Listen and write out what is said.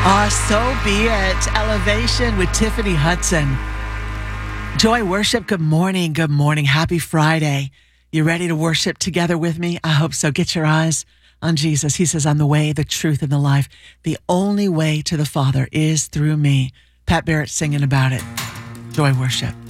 So be it. Elevation with Tiffany Hudson. Joy Worship, good morning. Good morning. Happy Friday. You ready to worship together with me? I hope so. Get your eyes on Jesus. He says, I'm the way, the truth, and the life. The only way to the Father is through me. Pat Barrett singing about it. Joy Worship.